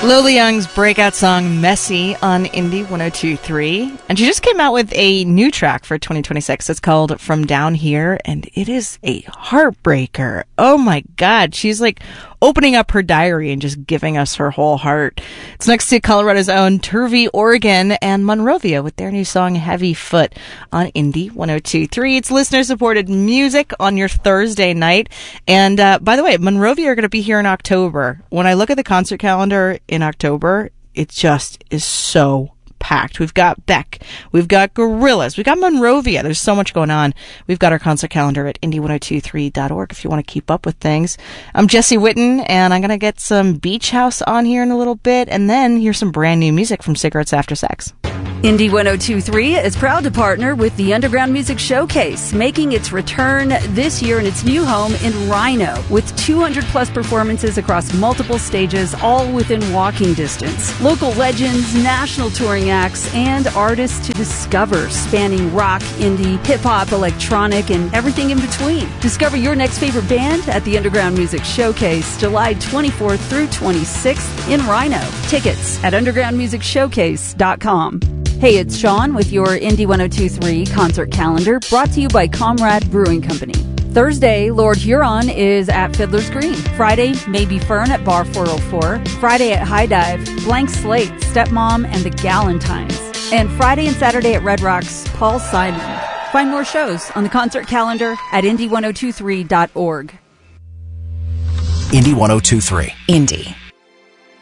Lola Young's breakout song Messy on Indie 1023. And she just came out with a new track for 2026. It's called From Down Here, and it is a heartbreaker. Oh my God. She's like opening up her diary and just giving us her whole heart. It's next to Colorado's own Turvey, Oregon, and Monrovia with their new song Heavy Foot on Indie 1023. It's listener-supported music on your Thursday night. And by the way, Monrovia are going to be here in October. When I look at the concert calendar in October, it just is so packed. We've got Beck, we've got Gorillaz, we've got Monrovia. There's so much going on. We've got our concert calendar at indie1023.org if you want to keep up with things. I'm Jesse Witten, and I'm going to get some Beach House on here in a little bit, and then here's some brand new music from Cigarettes After Sex. Indie 1023 is proud to partner with the Underground Music Showcase, making its return this year in its new home in Rhino, with 200 plus performances across multiple stages, all within walking distance. Local legends, national touring acts, and artists to discover, spanning rock, indie, hip-hop, electronic, and everything in between. Discover your next favorite band at the Underground Music Showcase, July 24th through 26th in Rhino. Tickets at undergroundmusicshowcase.com. Hey, it's Sean with your Indie 1023 concert calendar, brought to you by Comrade Brewing Company. Thursday, Lord Huron is at Fiddler's Green. Friday, Maybe Fern at Bar 404. Friday at High Dive, Blank Slate, Stepmom, and the Galentines. And Friday and Saturday at Red Rocks, Paul Simon. Find more shows on the concert calendar at indie1023.org. Indie 1023. Indie